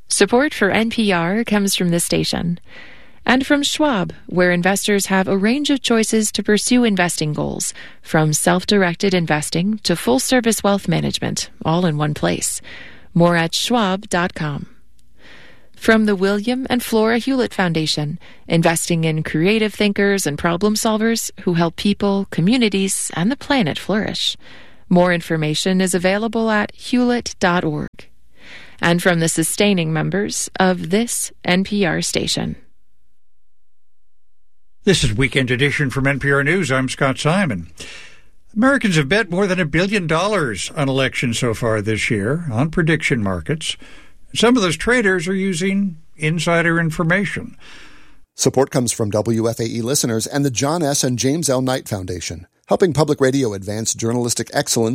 Support for NPR comes from this station. And from Schwab, where investors have a range of choices to pursue investing goals, from self-directed investing to full-service wealth management, all in one place. More at schwab.com. From the William and Flora Hewlett Foundation, investing in creative thinkers and problem solvers who help people, communities, and the planet flourish. More information is available at hewlett.org. And from the sustaining members of this NPR station. This is Weekend Edition from NPR News. I'm Scott Simon. Americans have bet more than $1 billion on elections so far this year on prediction markets. Some of those traders are using insider information. Support comes from WFAE listeners and the John S. and James L. Knight Foundation, helping public radio advance journalistic excellence